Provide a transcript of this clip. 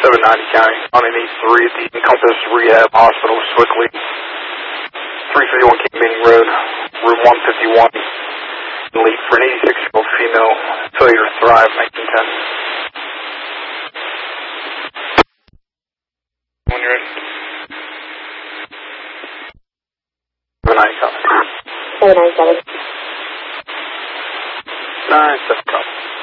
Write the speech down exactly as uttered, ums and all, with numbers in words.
seven ninety County, on an E three at the Encompass Rehab Hospital, Swickley, three fifty-one King Meeting Road, room one fifty-one, lead for an eighty-six-year-old female, failure to thrive, nineteen ten. When you're ready. seven ninety County. seven nine seven. nine seven County.